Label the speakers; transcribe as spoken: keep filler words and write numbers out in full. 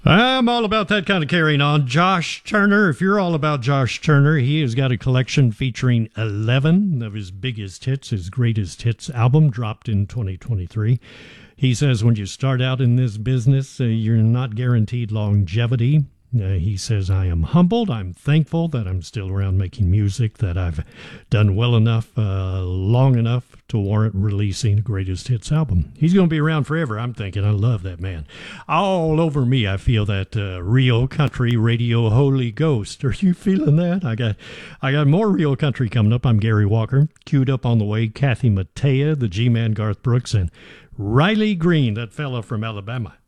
Speaker 1: I'm all about that kind of carrying on. Josh Turner, if you're all about Josh Turner, he has got a collection featuring eleven of his biggest hits, his greatest hits album, dropped in twenty twenty-three. He says when you start out in this business, uh, you're not guaranteed longevity. Uh, he says, I am humbled. I'm thankful that I'm still around making music, that I've done well enough, uh, long enough to warrant releasing a greatest hits album. He's going to be around forever, I'm thinking. I love that man. All over me, I feel that uh, real country radio Holy Ghost. Are you feeling that? I got I got more real country coming up. I'm Gary Walker. Queued up on the way, Kathy Mattea, the G-Man Garth Brooks, and Riley Green, that fella from Alabama.